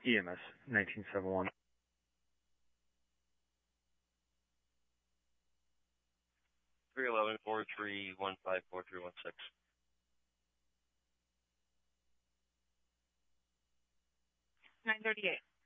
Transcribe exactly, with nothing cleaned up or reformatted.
E M S nineteen seventy-one. three eleven, four three one five, four three one six. nine thirty-eight.